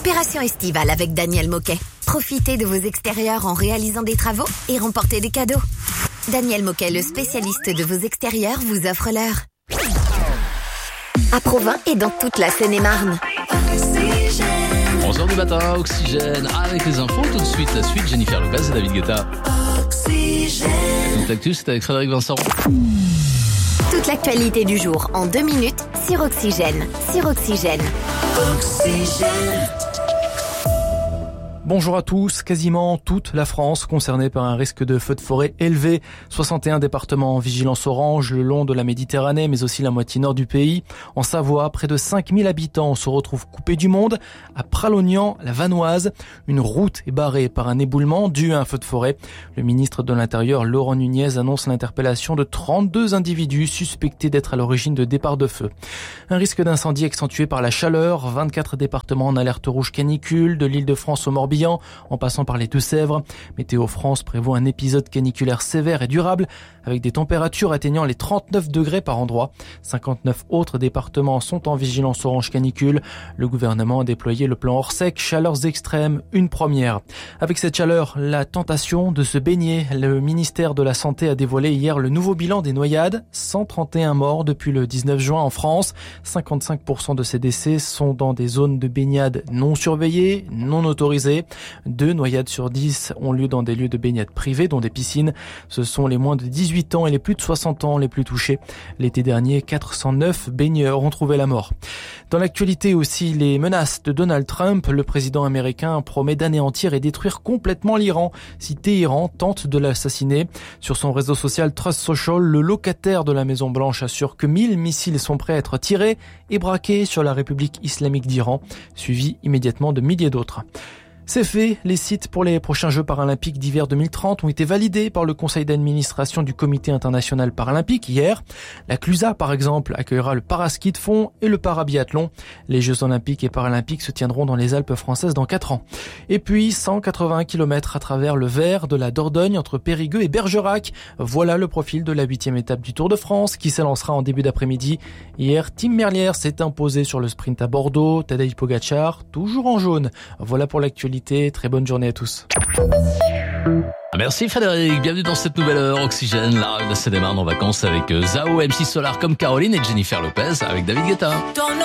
Opération estivale avec Daniel Moquet. Profitez de vos extérieurs en réalisant des travaux et remportez des cadeaux. Daniel Moquet, le spécialiste de vos extérieurs, vous offre l'heure. À Provins et dans toute la Seine-et-Marne. 11h du matin, Oxygène, avec les infos, tout de suite la suite, Jennifer Lopez et David Guetta. Toute l'actu, c'est avec Frédéric Vincent. Toute l'actualité du jour en 2 minutes sur Oxygène. Oxygène. Bonjour à tous. Quasiment toute la France concernée par un risque de feu de forêt élevé. 61 départements en vigilance orange le long de la Méditerranée, mais aussi la moitié nord du pays. En Savoie, près de 5000 habitants se retrouvent coupés du monde. À Pralognan, la Vanoise, une route est barrée par un éboulement dû à un feu de forêt. Le ministre de l'Intérieur, Laurent Nunez, annonce l'interpellation de 32 individus suspectés d'être à l'origine de départs de feu. Un risque d'incendie accentué par la chaleur. 24 départements en alerte rouge canicule, de l'Île-de-France au Morbihan, en passant par les Deux-Sèvres. Météo France prévoit un épisode caniculaire sévère et durable avec des températures atteignant les 39 degrés par endroit. 59 autres départements sont en vigilance orange canicule. Le gouvernement a déployé le plan Orsec, chaleurs extrêmes, une première. Avec cette chaleur, la tentation de se baigner. Le ministère de la Santé a dévoilé hier le nouveau bilan des noyades. 131 morts depuis le 19 juin en France. 55% de ces décès sont dans des zones de baignade non surveillées, non autorisées. 2 noyades sur 10 ont lieu dans des lieux de baignade privés, dont des piscines. Ce sont les moins de 18 ans et les plus de 60 ans les plus touchés. L'été dernier, 409 baigneurs ont trouvé la mort. Dans l'actualité aussi, les menaces de Donald Trump. Le président américain promet d'anéantir et détruire complètement l'Iran si Téhéran tente de l'assassiner. Sur son réseau social Trust Social, le locataire de la Maison Blanche assure que 1000 missiles sont prêts à être tirés et braqués sur la République islamique d'Iran, suivi immédiatement de milliers d'autres. C'est fait, les sites pour les prochains Jeux paralympiques d'hiver 2030 ont été validés par le conseil d'administration du Comité international paralympique hier. La Clusa, par exemple, accueillera le paraski de fond et le parabiathlon. Les Jeux olympiques et paralympiques se tiendront dans les Alpes françaises dans 4 ans. Et puis, 181 km à travers le Vert de la Dordogne entre Périgueux et Bergerac. Voilà le profil de la 8e étape du Tour de France qui s'élancera en début d'après-midi. Hier, Tim Merlier s'est imposé sur le sprint à Bordeaux. Tadej Pogacar, toujours en jaune. Voilà pour l'actualité. Très bonne journée à tous. Merci Frédéric, bienvenue dans cette nouvelle heure Oxygène, la Seine-et-Marne en vacances avec Zao, MC Solar comme Caroline et Jennifer Lopez avec David Guetta.